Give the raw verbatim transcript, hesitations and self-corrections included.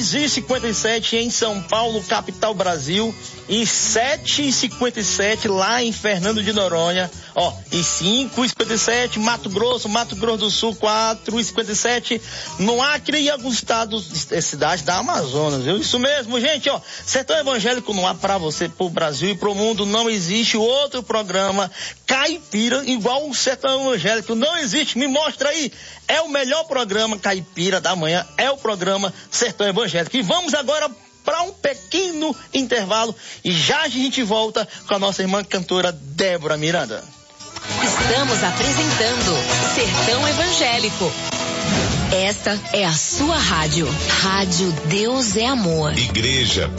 onze e cinquenta e sete em São Paulo, capital Brasil, e sete e cinquenta e sete lá em Fernando de Noronha, ó, e cinco e cinquenta e sete Mato Grosso, Mato Grosso do Sul, quatro e cinquenta e sete no Acre e alguns estados, cidades da Amazonas, viu? Isso mesmo, gente, ó, Sertão Evangélico no ar pra você, pro Brasil e pro mundo. Não existe outro programa caipira igual o Sertão Evangélico, não existe, me mostra aí. É o melhor programa caipira da manhã, é o programa Sertão Evangélico. E vamos agora para um pequeno intervalo e já a gente volta com a nossa irmã cantora Débora Miranda. Estamos apresentando Sertão Evangélico. Esta é a sua rádio. Rádio Deus é Amor. Igreja